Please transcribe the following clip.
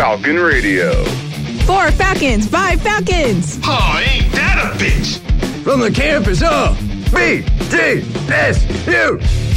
Falcon Radio. 4 Falcons, 5 Falcons. Oh, ain't that a bitch? From the campus of BTSU.